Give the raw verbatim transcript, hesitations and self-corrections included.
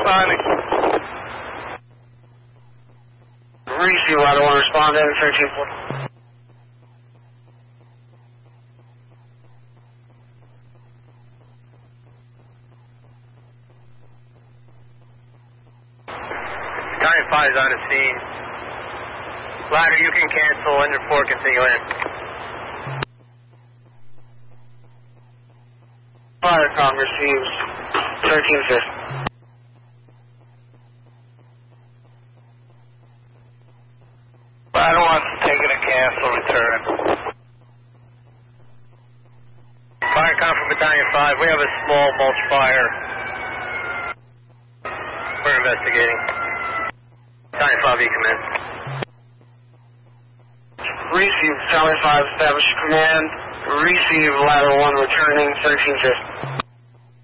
responding. Receive ladder one, respond in thirteen forty. Battalion five is on the scene. Ladder, you can cancel. Engine four, continue in. Ladder com receives thirteen fifty. Ladder one, taking a cancel, return. Fire com from Battalion five. We have a small mulch fire. We're investigating. Battalion five, you come in. Receive Battalion five, establish command. Receive ladder one, returning thirteen fifty.